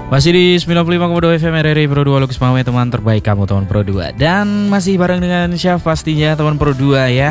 Masih di 95,2 FM RRI Pro 2 Lux Mawe, teman terbaik kamu teman Pro 2. Dan masih bareng dengan Syaf pastinya teman Pro 2 ya.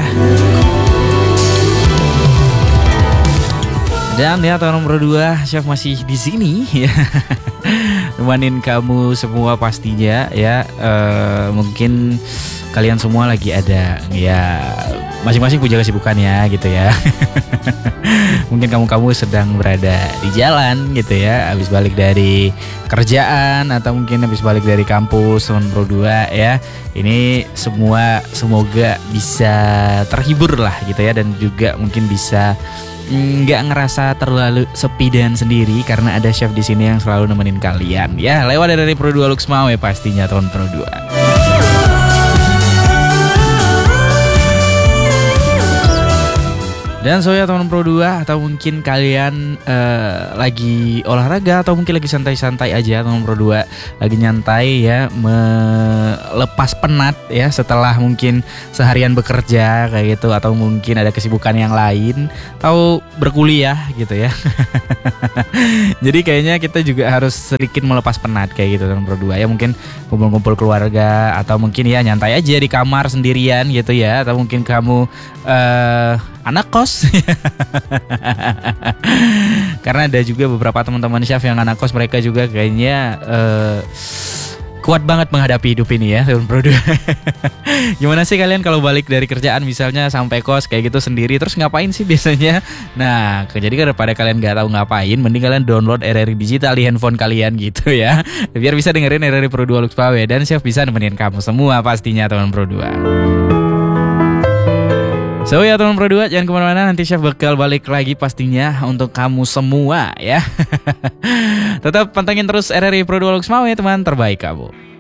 Dan ya teman Pro 2, Syaf masih di sini ya. Nemenin kamu semua pastinya ya. Mungkin kalian semua lagi ada ya, masing-masing punya kesibukannya gitu ya. Mungkin kamu sedang berada di jalan gitu ya, habis balik dari kerjaan atau mungkin habis balik dari kampus teman Pro 2 ya. Ini semua semoga bisa terhibur lah gitu ya, dan juga mungkin bisa nggak ngerasa terlalu sepi dan sendiri karena ada Chef di sini yang selalu nemenin kalian ya, lewat dari Pro 2 Lux Mawe pastinya teman Pro 2. Dan so ya teman Pro 2, atau mungkin kalian lagi olahraga atau mungkin lagi santai-santai aja teman Pro 2, lagi nyantai ya, melepas penat ya setelah mungkin seharian bekerja kayak gitu, atau mungkin ada kesibukan yang lain atau berkuliah gitu ya. Jadi kayaknya kita juga harus sedikit melepas penat kayak gitu teman Pro 2 ya, mungkin kumpul-kumpul keluarga atau mungkin ya nyantai aja di kamar sendirian gitu ya, atau mungkin kamu anak kos. Karena ada juga beberapa teman-teman Chef yang anak kos, mereka juga kayaknya kuat banget menghadapi hidup ini ya teman Pro 2. Gimana sih kalian kalau balik dari kerjaan misalnya sampai kos kayak gitu sendiri, terus ngapain sih biasanya? Nah, jadi daripada kalian gak tahu ngapain, mending kalian download RRI Digital di handphone kalian gitu ya, biar bisa dengerin RRI Pro 2 Lux Mawe, dan Chef bisa nemenin kamu semua pastinya teman Pro 2. So ya teman Pro 2, jangan kemana-mana, nanti Chef bakal balik lagi pastinya untuk kamu semua ya. Tetap pantengin terus RRI Pro 2 Lux Mawe, teman terbaik kamu.